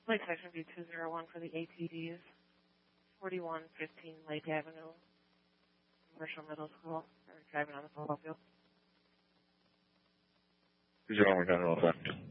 Lake section view 201 for the ATDs, 4115 Lake Avenue, Commercial Middle School, or driving on the football field. 201, we got it all set.